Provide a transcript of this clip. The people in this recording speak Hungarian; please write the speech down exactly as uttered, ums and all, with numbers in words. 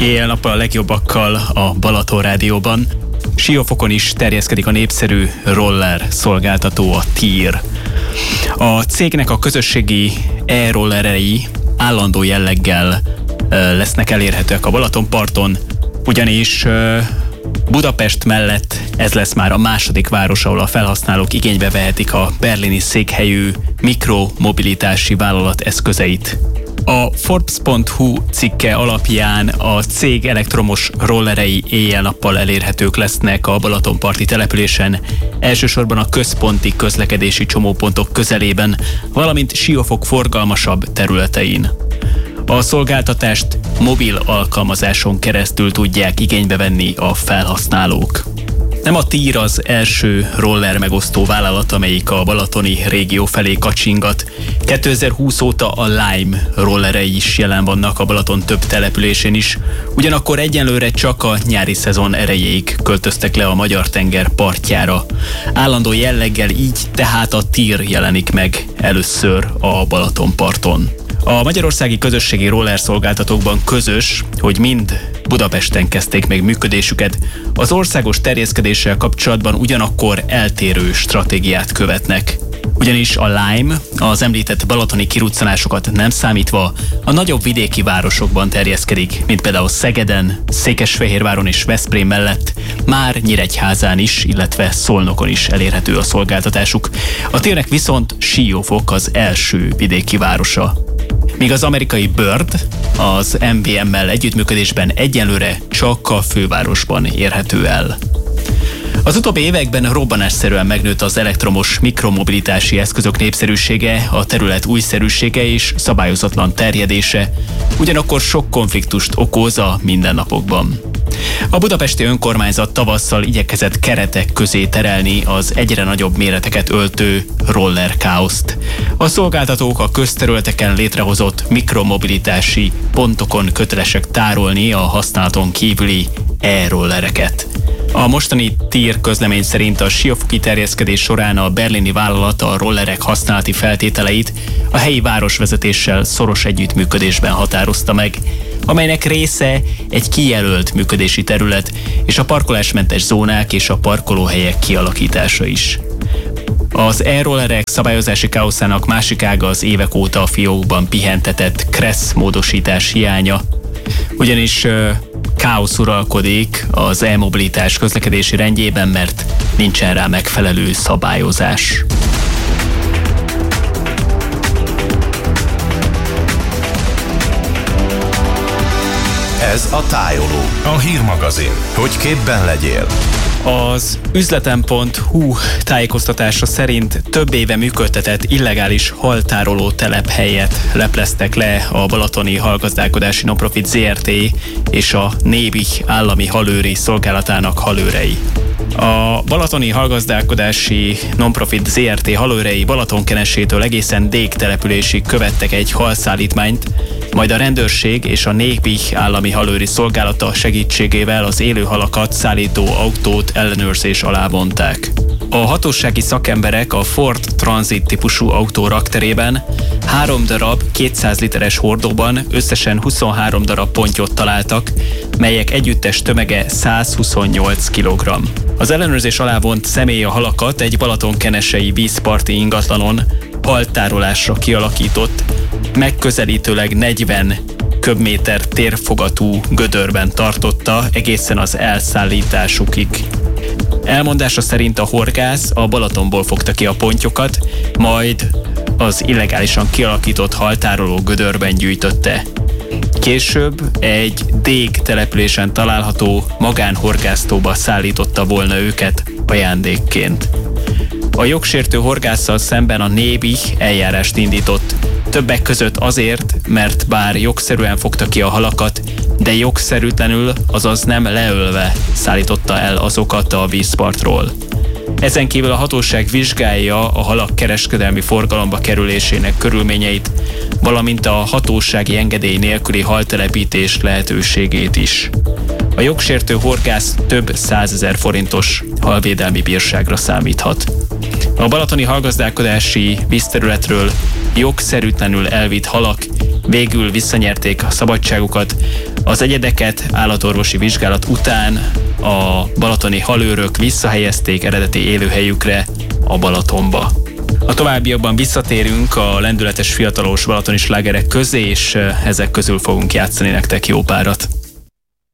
Éjjel-nappal a legjobbakkal a Balaton Rádióban. Siófokon is terjeszkedik a népszerű roller szolgáltató, a tír. A cégnek a közösségi e-rollerei állandó jelleggel lesznek elérhetőek a Balatonparton, ugyanis Budapest mellett ez lesz már a második város, ahol a felhasználók igénybe vehetik a berlini székhelyű mikromobilitási vállalat eszközeit. A Forbes pont hu cikke alapján a cég elektromos rollerei éjjel-nappal elérhetők lesznek a balatonparti településen, elsősorban a központi közlekedési csomópontok közelében, valamint Siófok forgalmasabb területein. A szolgáltatást mobil alkalmazáson keresztül tudják igénybe venni a felhasználók. Nem a tír az első roller megosztó vállalat, amelyik a balatoni régió felé kacsingat. kétezer-húsz óta a Lime rollerei is jelen vannak a Balaton több településén is, ugyanakkor egyenlőre csak a nyári szezon erejéig költöztek le a Magyar-tenger partjára. Állandó jelleggel így tehát a tír jelenik meg először a Balatonparton. A magyarországi közösségi roller szolgáltatókban közös, hogy mind Budapesten kezdték meg működésüket, az országos terjeszkedéssel kapcsolatban ugyanakkor eltérő stratégiát követnek. Ugyanis a Lime, az említett balatoni kiruccanásokat nem számítva, a nagyobb vidéki városokban terjeszkedik, mint például Szegeden, Székesfehérváron és Veszprém mellett, már Nyíregyházán is, illetve Szolnokon is elérhető a szolgáltatásuk. A térnek viszont Siófok az első vidéki városa. Míg az amerikai Bird az em vé em-mel együttműködésben egyenlőre csak a fővárosban érhető el. Az utóbbi években robbanásszerűen megnőtt az elektromos mikromobilitási eszközök népszerűsége, a terület újszerűsége és szabályozatlan terjedése, ugyanakkor sok konfliktust okoz a mindennapokban. A budapesti önkormányzat tavasszal igyekezett keretek közé terelni az egyre nagyobb méreteket öltő roller káoszt. A szolgáltatók a közterületeken létrehozott mikromobilitási pontokon kötelesek tárolni a használaton kívüli e-rollereket. A mostani tír közlemény szerint a siófoki terjeszkedés során a berlini vállalat a rollerek használati feltételeit a helyi városvezetéssel szoros együttműködésben határozta meg, amelynek része egy kijelölt működési terület és a parkolásmentes zónák és a parkolóhelyek kialakítása is. Az e-rollerek szabályozási káoszának másik ága az évek óta a fiókban pihentetett kressz módosítás hiánya, ugyanis káosz uralkodik az e-mobilitás közlekedési rendjében, mert nincsen rá megfelelő szabályozás. Ez a Tájoló, a hírmagazin, hogy képben legyél. Az üzletem pont hu tájékoztatása szerint több éve működtetett illegális haltároló telephelyet lepleztek le a Balatoni Halgazdálkodási Nonprofit zé er té és a Nébih állami halőri szolgálatának halőrei. A Balatoni Halgazdálkodási Nonprofit zé er té halőrei Balatonkenesétől egészen Dég településig követtek egy halszállítmányt, majd a rendőrség és a Nébih állami halőri szolgálata segítségével az élő halakat szállító autót ellenőrzés alá vonták. A hatósági szakemberek a Ford Transit típusú autó rakterében három darab kétszáz literes hordóban összesen huszonhárom darab pontyot találtak, melyek együttes tömege száz huszonnyolc kilogramm. Az ellenőrzés alá vont személy a halakat egy balatonkenesei vízparti ingatlanon haltárolásra kialakított, megközelítőleg negyven köbméter térfogatú gödörben tartotta egészen az elszállításukig. Elmondása szerint a horgász a Balatonból fogta ki a pontyokat, majd az illegálisan kialakított haltároló gödörben gyűjtötte. Később egy Dég településen található magánhorgásztóba szállította volna őket ajándékként. A jogsértő horgásszal szemben a Nébih eljárást indított, többek között azért, mert bár jogszerűen fogta ki a halakat, de jogszerűtlenül, azaz nem leölve szállította el azokat a vízpartról. Ezen kívül a hatóság vizsgálja a halak kereskedelmi forgalomba kerülésének körülményeit, valamint a hatósági engedély nélküli haltelepítés lehetőségét is. A jogsértő horgász több százezer forintos halvédelmi bírságra számíthat. A balatoni halgazdálkodási vízterületről jogszerűtlenül elvitt halak végül visszanyerték a szabadságukat. Az egyedeket állatorvosi vizsgálat után a balatoni halőrök visszahelyezték eredeti élőhelyükre, a Balatonba. A továbbiakban visszatérünk a lendületes fiatalos balatoni slágerek közé, és ezek közül fogunk játszani nektek jó párat.